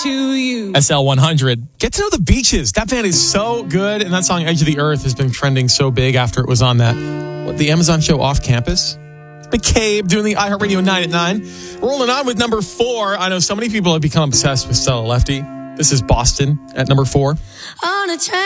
to you. SL100. Get to know the Beaches. That band is so good. And that song, Edge of the Earth, has been trending so big after it was on the Amazon show Off Campus. McCabe doing the iHeartRadio 9 at 9. Rolling on with number 4. I know so many people have become obsessed with Stella Lefty. This is Boston at number 4. On a train.